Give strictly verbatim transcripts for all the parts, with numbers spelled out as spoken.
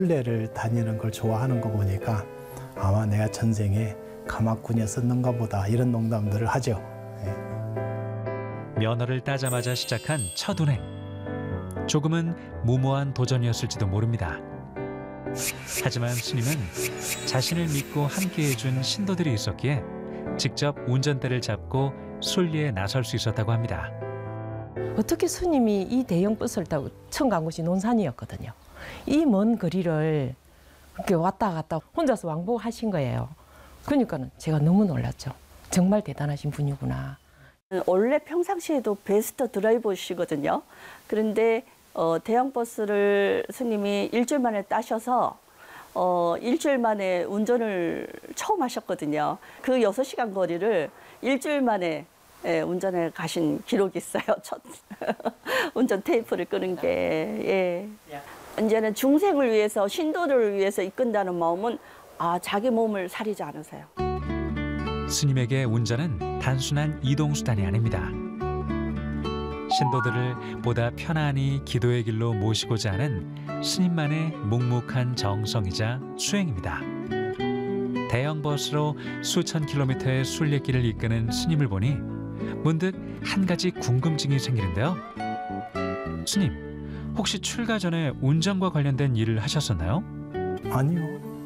순례를 다니는 걸 좋아하는 거 보니까 아마 내가 전생에 가마꾼이었었는가 보다 이런 농담들을 하죠. 면허를 따자마자 시작한 첫 운행. 조금은 무모한 도전이었을지도 모릅니다. 하지만 스님은 자신을 믿고 함께해준 신도들이 있었기에 직접 운전대를 잡고 순리에 나설 수 있었다고 합니다. 어떻게 스님이 이 대형 버스를 타고 처음 간 곳이 논산이었거든요. 이 먼 거리를 그렇게 왔다 갔다 혼자서 왕복하신 거예요. 그러니까는 제가 너무 놀랐죠. 정말 대단하신 분이구나. 원래 평상시에도 베스트 드라이버시거든요. 그런데 어, 대형 버스를 스님이 일주일 만에 따셔서 어, 일주일 만에 운전을 처음 하셨거든요. 그 여섯 시간 거리를 일주일 만에 예, 운전해 가신 기록이 있어요. 첫 운전 테이프를 끄는 게. 예. 이제는 중생을 위해서, 신도들을 위해서 이끈다는 마음은 아, 자기 몸을 사리지 않으세요. 스님에게 운전은 단순한 이동수단이 아닙니다. 신도들을 보다 편안히 기도의 길로 모시고자 하는 스님만의 묵묵한 정성이자 수행입니다. 대형 버스로 수천 킬로미터의 순례길을 이끄는 스님을 보니 문득 한 가지 궁금증이 생기는데요. 스님, 혹시 출가 전에 운전과 관련된 일을 하셨었나요? 아니요.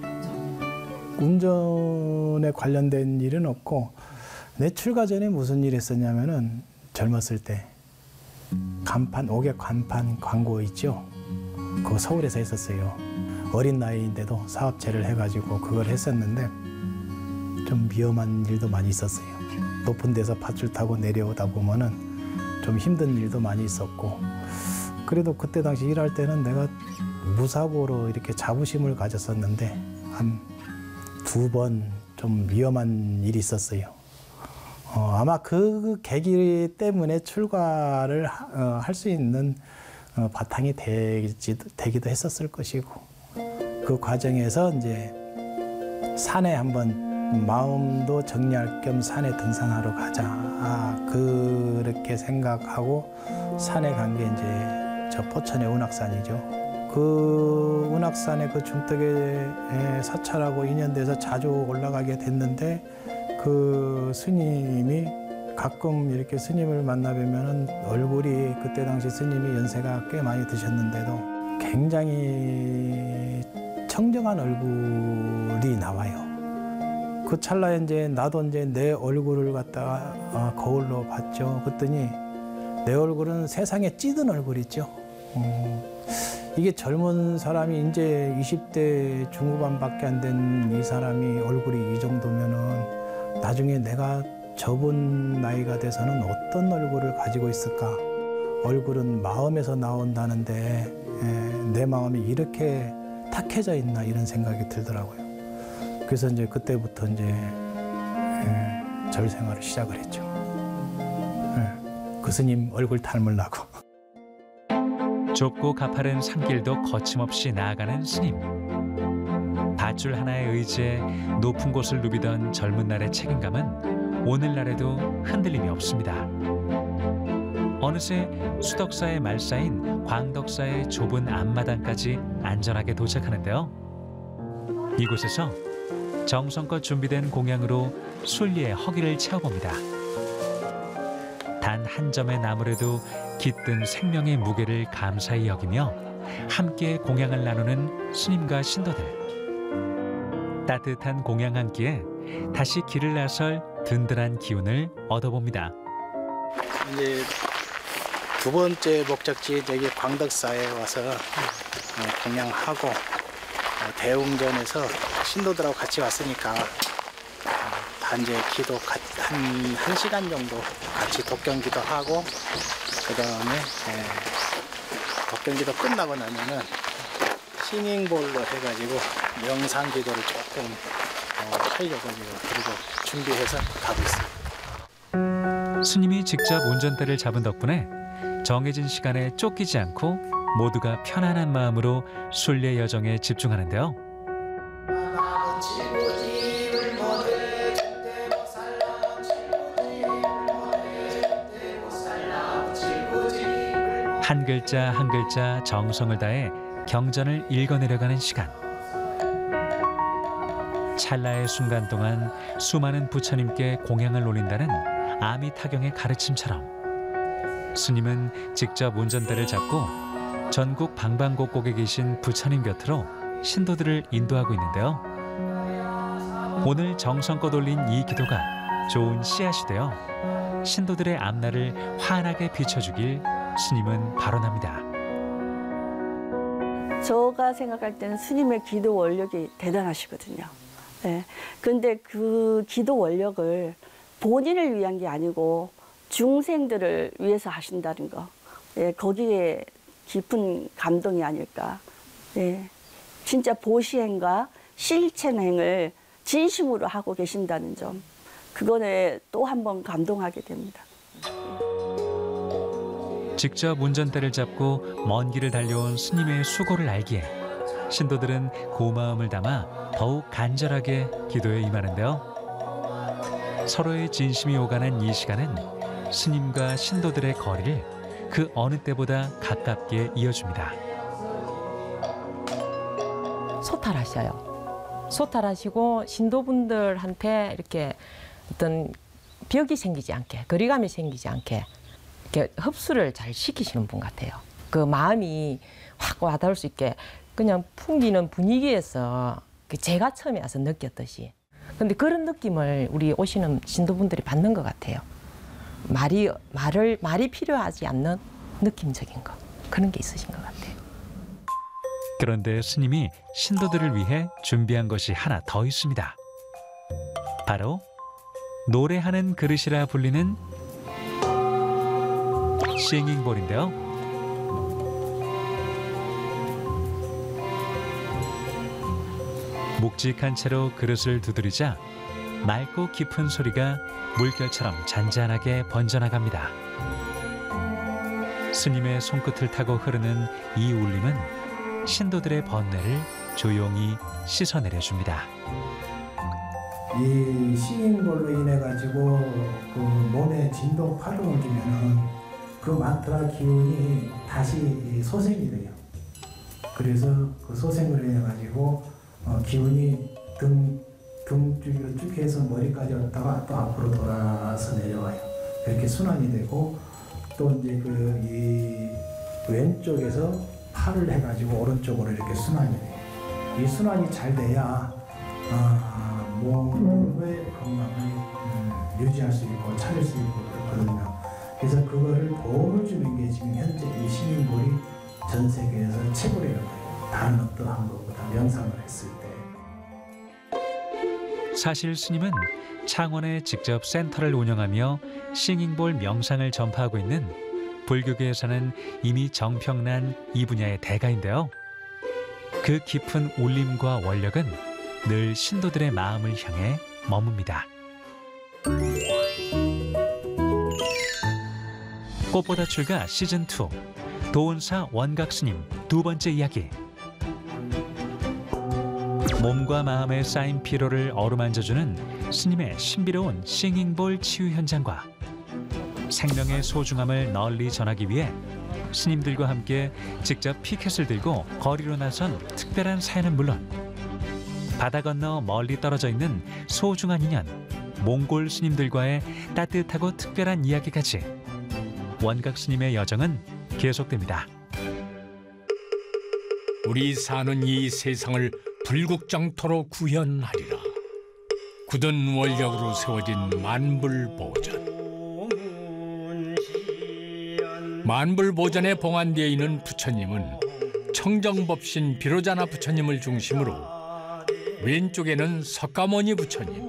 운전에 관련된 일은 없고 내 출가 전에 무슨 일 했었냐면은 젊었을 때 간판, 옥외 간판 광고 있죠? 그거 서울에서 했었어요. 어린 나이인데도 사업체를 해가지고 그걸 했었는데 좀 위험한 일도 많이 있었어요. 높은 데서 밧줄 타고 내려오다 보면은 좀 힘든 일도 많이 있었고 그래도 그때 당시 일할 때는 내가 무사고로 이렇게 자부심을 가졌었는데 한 두 번 좀 위험한 일이 있었어요. 어, 아마 그 계기 때문에 출가를 어, 할 수 있는 어, 바탕이 되지, 되기도 했었을 것이고 그 과정에서 이제 산에 한번 마음도 정리할 겸 산에 등산하러 가자. 아, 그렇게 생각하고 산에 간 게 이제 저 포천의 운악산이죠. 그 운악산의 그 중턱에 사찰하고 인연돼서 자주 올라가게 됐는데 그 스님이 가끔 이렇게 스님을 만나 뵈면은 얼굴이 그때 당시 스님이 연세가 꽤 많이 드셨는데도 굉장히 청정한 얼굴이 나와요. 그 찰나에 이제 나도 이제 내 얼굴을 갖다가 거울로 봤죠. 그랬더니 내 얼굴은 세상에 찌든 얼굴이죠. 음, 이게 젊은 사람이 이제 이십 대 중후반밖에 안 된 이 사람이 얼굴이 이 정도면은 나중에 내가 접은 나이가 돼서는 어떤 얼굴을 가지고 있을까? 얼굴은 마음에서 나온다는데 에, 내 마음이 이렇게 탁해져 있나 이런 생각이 들더라고요. 그래서 이제 그때부터 이제 에, 절 생활을 시작을 했죠. 에, 그 스님 얼굴 닮으려고. 좁고 가파른 산길도 거침없이 나아가는 스님. 밧줄 하나에 의지해 높은 곳을 누비던 젊은 날의 책임감은 오늘날에도 흔들림이 없습니다. 어느새 수덕사의 말사인 광덕사의 좁은 앞마당까지 안전하게 도착하는데요. 이곳에서 정성껏 준비된 공양으로 순리의 허기를 채워봅니다. 단 한 점의 나무래도 깃든 생명의 무게를 감사히 여기며 함께 공양을 나누는 스님과 신도들. 따뜻한 공양 한 끼에 다시 길을 나설 든든한 기운을 얻어봅니다. 이제 두 번째 목적지 여기 광덕사에 와서 공양하고 대웅전에서 신도들하고 같이 왔으니까 단지 기도 한, 한 시간 정도 같이 독경기도 하고 그 다음에 독경기도 끝나고 나면은 싱잉볼로 해가지고 명상 기도를 조금 어, 하려고 그리고 준비해서 가고 있습니다. 스님이 직접 운전대를 잡은 덕분에 정해진 시간에 쫓기지 않고 모두가 편안한 마음으로 순례 여정에 집중하는데요. 한 글자 한 글자 정성을 다해 경전을 읽어내려가는 시간. 찰나의 순간 동안 수많은 부처님께 공양을 올린다는 아미타경의 가르침처럼 스님은 직접 운전대를 잡고 전국 방방곡곡에 계신 부처님 곁으로 신도들을 인도하고 있는데요. 오늘 정성껏 올린 이 기도가 좋은 씨앗이 되어 신도들의 앞날을 환하게 비춰주길 스님은 발언합니다. 제가 생각할 때는 스님의 기도 원력이 대단하시거든요. 네. 근데 그 기도 원력을 본인을 위한 게 아니고 중생들을 위해서 하신다는 거, 예, 거기에 깊은 감동이 아닐까. 예, 진짜 보시행과 실천행을 진심으로 하고 계신다는 점, 그거에 또 한 번 감동하게 됩니다. 직접 운전대를 잡고 먼 길을 달려온 스님의 수고를 알기에 신도들은 고마움을 담아 더욱 간절하게 기도에 임하는데요. 서로의 진심이 오가는 이 시간은 스님과 신도들의 거리를 그 어느 때보다 가깝게 이어줍니다. 소탈하셔요. 소탈하시고 신도분들한테 이렇게 어떤 벽이 생기지 않게, 거리감이 생기지 않게 이렇게 흡수를 잘 시키시는 분 같아요. 그 마음이 확 와닿을 수 있게 그냥 풍기는 분위기에서 제가 처음에 와서 느꼈듯이. 근데 그런 느낌을 우리 오시는 신도분들이 받는 것 같아요. 말이, 말을, 말이 필요하지 않는 느낌적인 거. 그런 게 있으신 것 같아요. 그런데 스님이 신도들을 위해 준비한 것이 하나 더 있습니다. 바로 노래하는 그릇이라 불리는 싱잉볼인데요. 묵직한 채로 그릇을 두드리자 맑고 깊은 소리가 물결처럼 잔잔하게 번져나갑니다. 스님의 손끝을 타고 흐르는 이 울림은 신도들의 번뇌를 조용히 씻어내려줍니다. 이 싱잉볼로 인해 가지고 그 몸에 진동파를 옮기면은 그 만트라 기운이 다시 소생이 돼요. 그래서 그 소생을 인해 가지고 어, 기운이 등, 등 쪽으로 쭉 해서 머리까지 왔다가 또 앞으로 돌아서 내려와요. 이렇게 순환이 되고 또 이제 그 이 왼쪽에서 팔을 해가지고 오른쪽으로 이렇게 순환이 돼요. 이 순환이 잘 돼야 어, 몸의 건강을 음, 유지할 수 있고 차릴 수 있고 그렇거든요. 그래서 그거를 도움을 주는 게 지금 현재 이 싱잉볼이 전 세계에서 최고래요. 다른 어떠한 것보다 명상을 했을 때. 사실 스님은 창원에 직접 센터를 운영하며 싱잉볼 명상을 전파하고 있는 불교계에서는 이미 정평난 이 분야의 대가인데요. 그 깊은 울림과 원력은 늘 신도들의 마음을 향해 머뭅니다. 꽃보다 출가 시즌 투 도운사 원각스님 두 번째 이야기. 몸과 마음에 쌓인 피로를 어루만져주는 스님의 신비로운 싱잉볼 치유 현장과 생명의 소중함을 널리 전하기 위해 스님들과 함께 직접 피켓을 들고 거리로 나선 특별한 사연은 물론 바다 건너 멀리 떨어져 있는 소중한 인연, 몽골 스님들과의 따뜻하고 특별한 이야기까지 원각 스님의 여정은 계속됩니다. 우리 사는 이 세상을 불국장토로 구현하리라. 굳은 원력으로 세워진 만불보전. 만불보전에 봉안되어 있는 부처님은 청정법신 비로자나 부처님을 중심으로 왼쪽에는 석가모니 부처님,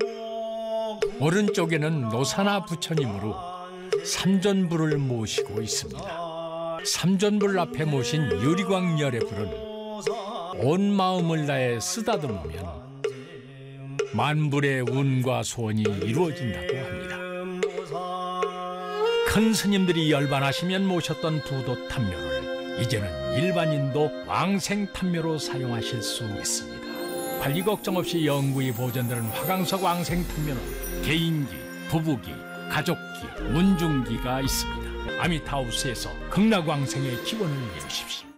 오른쪽에는 노사나 부처님으로 삼존불을 모시고 있습니다. 삼존불 앞에 모신 유리광열의 불은 온 마음을 다해 쓰다듬으면 만불의 운과 소원이 이루어진다고 합니다. 큰 스님들이 열반하시면 모셨던 부도 탐묘를 이제는 일반인도 왕생탐묘로 사용하실 수 있습니다. 관리 걱정 없이 영구히 보존되는 화강석 왕생탐묘는 개인기, 부부기, 가족기, 문중기가 있습니다. 아미타우스에서 극락왕생의 기원을 이루십시오.